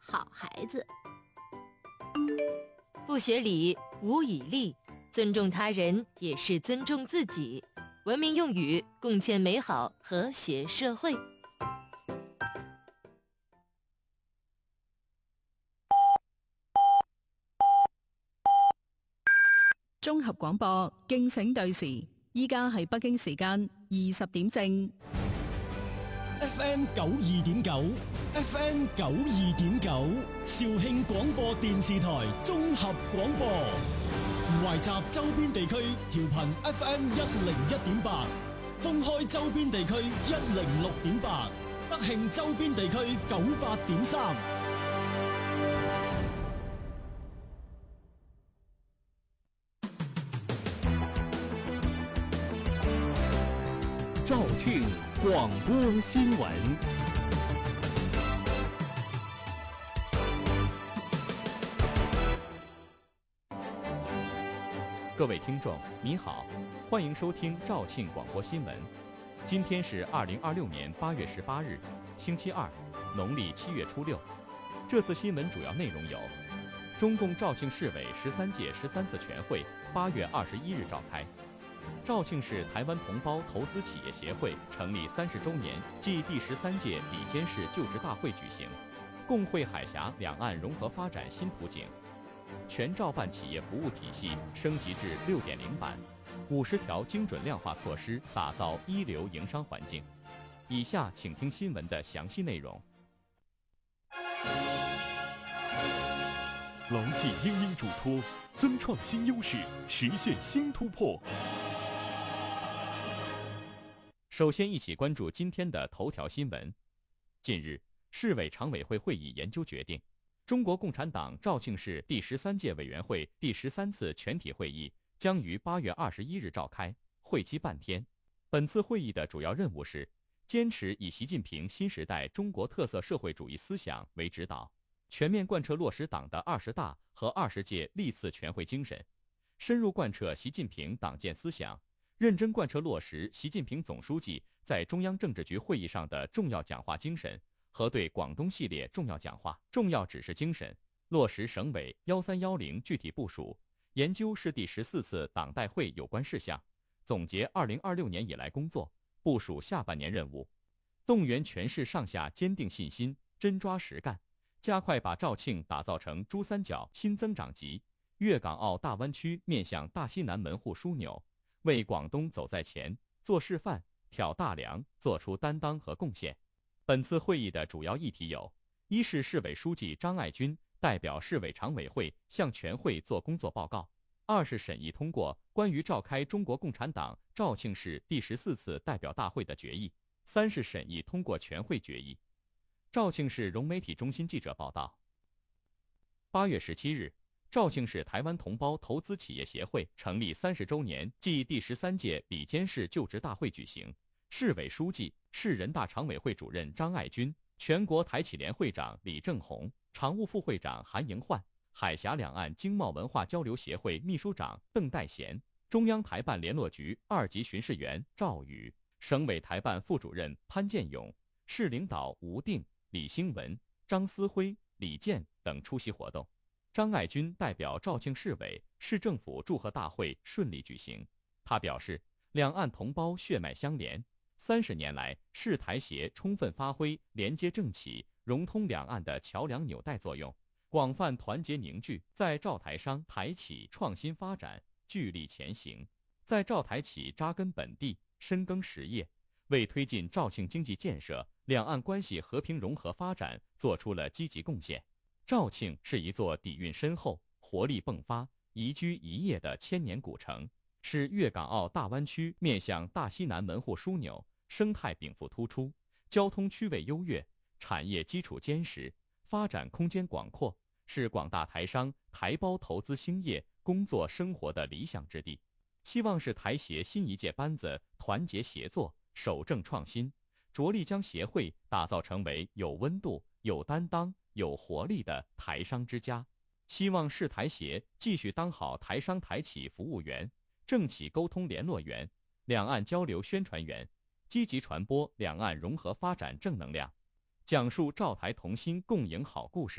好孩子。 不学礼，无以立。尊重他人也是尊重自己。文明用语，共建美好和谐社会。 綜合廣播，敬請對時。依家係北京時間20點正。 FM 92.9 FM 92.9肇慶廣播電視台綜合廣播，懷集周邊地區調頻 FM 101.8，封開周邊地區106.8，德慶周邊地區98.3。 肇慶廣播新聞。各位听众，你好，欢迎收听肇庆广播新闻。今天是2026年8月18日，星期二，农历7月初6。这次新闻主要内容有：中共肇庆市委13届13次全会8月21日召开。肇庆市台湾同胞投资企业协会成立30周年暨第13届里监事就职大会举行，共绘海峡两岸融合发展新图景。全照办企业服务体系升级至6.0版，50条精准量化措施打造一流营商环境。以下请听新闻的详细内容。 牢记英英嘱托，增创新优势，实现新突破。 首先一起关注今天的头条新闻。近日，市委常委会会议研究决定，中国共产党肇庆市第13届委员会第13次全体会议将于8月21日召开，会期半天。本次会议的主要任务是坚持以习近平新时代中国特色社会主义思想为指导，全面贯彻落实党的20大和20届历次全会精神，深入贯彻习近平党建思想，认真贯彻落实习近平总书记在中央政治局会议上的重要讲话精神和对广东系列重要讲话、重要指示精神，落实省委1310具体部署，研究市第14次党代会有关事项，总结2026年以来工作，部署下半年任务，动员全市上下坚定信心，真抓实干，加快把肇庆打造成珠三角新增长极、粤港澳大湾区面向大西南门户枢纽，为广东走在前、做示范、挑大梁做出担当和贡献。本次会议的主要议题有：一是市委书记张爱军代表市委常委会向全会做工作报告；二是审议通过关于召开中国共产党肇庆市第14次代表大会的决议；三是审议通过全会决议。肇庆市融媒体中心记者报道：8月17日，肇庆市台湾同胞投资企业协会成立30周年暨第13届里监事就职大会举行，市委书记、市人大常委会主任张爱军、全国台企联会长李正红、常务副会长韩迎焕、海峡两岸经贸文化交流协会秘书长邓代贤、中央台办联络局2级巡视员赵宇、省委台办副主任潘建勇、市领导吴定、李兴文、张思辉、李健等出席活动。张爱军代表肇庆市委、市政府祝贺大会顺利举行。他表示，两岸同胞血脉相连，30年来，市台协充分发挥连接政企、融通两岸的桥梁纽带作用，广泛团结凝聚，在肇台商、台企创新发展聚力前行，在肇台企扎根本地、深耕实业，为推进肇庆经济建设、两岸关系和平融合发展做出了积极贡献。肇庆是一座底蕴深厚、活力迸发、宜居宜业的千年古城，是粤港澳大湾区面向大西南门户枢纽，生态禀赋突出，交通区位优越，产业基础坚实，发展空间广阔，是广大台商、台胞投资兴业、工作生活的理想之地。希望是台协新一届班子团结协作，守正创新，着力将协会打造成为有温度、有担当、有活力的台商之家。希望市台协继续当好台商台企服务员、政企沟通联络员、两岸交流宣传员，积极传播两岸融合发展正能量，讲述肇台同心共赢好故事。